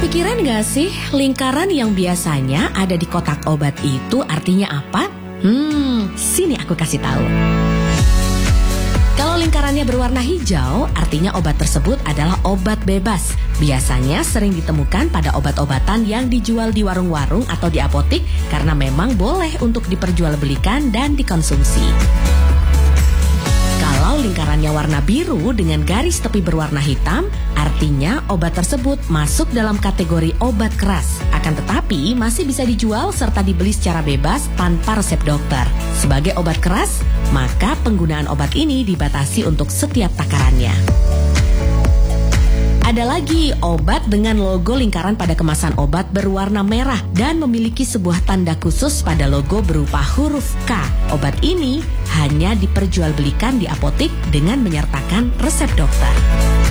Kepikiran gak sih lingkaran yang biasanya ada di kotak obat itu artinya apa? Sini aku kasih tahu. Kalau lingkarannya berwarna hijau, artinya obat tersebut adalah obat bebas. Biasanya sering ditemukan pada obat-obatan yang dijual di warung-warung atau di apotik karena memang boleh untuk diperjualbelikan dan dikonsumsi. Kalau lingkarannya warna biru dengan garis tepi berwarna hitam, artinya obat tersebut masuk dalam kategori obat keras. Akan tetapi masih bisa dijual serta dibeli secara bebas tanpa resep dokter. Sebagai obat keras, maka penggunaan obat ini dibatasi untuk setiap takarannya. Ada lagi obat dengan logo lingkaran pada kemasan obat berwarna merah dan memiliki sebuah tanda khusus pada logo berupa huruf K. Obat ini hanya diperjualbelikan di apotik dengan menyertakan resep dokter.